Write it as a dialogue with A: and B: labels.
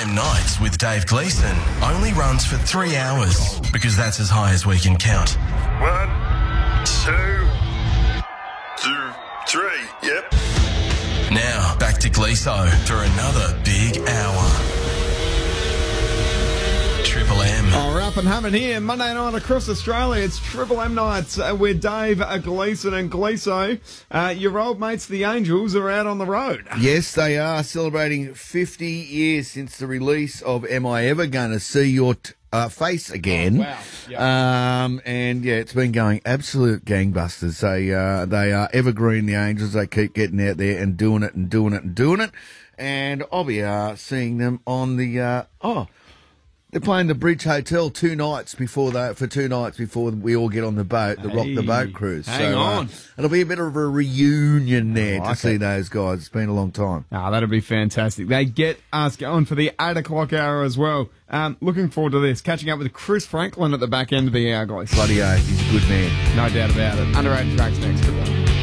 A: Nights with Dave Gleeson only runs for 3 hours because that's as high as we can count.
B: 1, 2, 3, yep.
A: Now, back to Gleeso for another big hour. Triple M.
C: Oh, we're up and having here Monday night across Australia. It's Triple M nights with Dave Gleeson and Gleeso. Your old mates, the Angels, are out on the road.
D: Yes, they are celebrating 50 years since the release of Am I Ever Gonna See Your Face Again?
C: Oh, wow. Yep.
D: And yeah, it's been going absolute gangbusters. They are evergreen, the Angels. They keep getting out there and doing it and doing it and doing it. And I'll be seeing them on the they're playing the Bridge Hotel 2 nights before we all get on the boat, the Rock the Boat cruise.
C: Hang on.
D: It'll be a bit of a reunion there to see those guys. It's been a long time.
C: Oh, that'll be fantastic. They get us going for the 8 o'clock hour as well. Looking forward to this. Catching up with Chris Franklin at the back end of the hour, guys.
D: Bloody oath, he's a good man.
C: No doubt about it. Underrated tracks next.